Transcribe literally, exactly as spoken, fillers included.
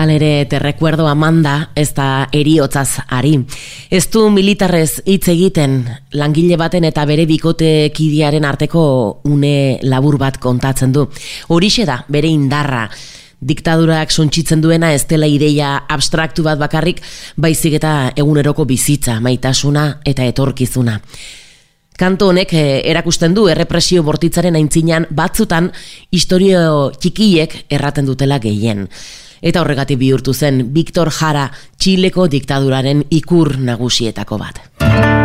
Alere, te recuerdo Amanda, ez da eriotzaz ari. Ez du militarrez hitz egiten, langile baten eta bere bikotekidearen arteko une labur bat kontatzen du. Horixe da, bere indarra. Diktadurak suntsitzen duena ez dela ideia abstraktu bat bakarrik, baizik eta eguneroko bizitza, maitasuna eta etorkizuna. Kanto honek erakusten du errepresio bortitzaren aintzinean batzutan istorio txikiek erraten dutela gehien. Eta horregatik bihurtu zen Victor Jara, Txileko diktaduraren ikur nagusietako bat.